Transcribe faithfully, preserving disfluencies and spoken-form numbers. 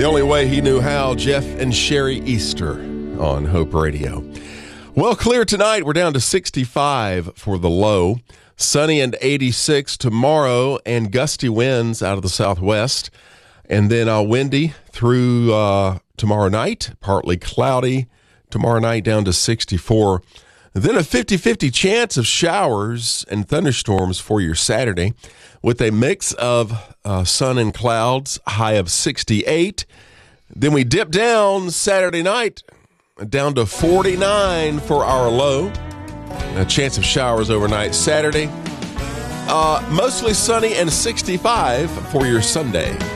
The only way he knew how, Jeff and Sherry Easter on Hope Radio. Well, clear tonight. We're down to sixty-five for the low. Sunny and eighty-six tomorrow, and gusty winds out of the southwest. And then uh, windy through uh, tomorrow night, partly cloudy. Tomorrow night down to sixty-four. Then a fifty-fifty chance of showers and thunderstorms for your Saturday with a mix of uh, sun and clouds, high of sixty-eight. Then we dip down Saturday night down to forty-nine for our low. A chance of showers overnight Saturday. Uh, mostly sunny and sixty-five for your Sunday.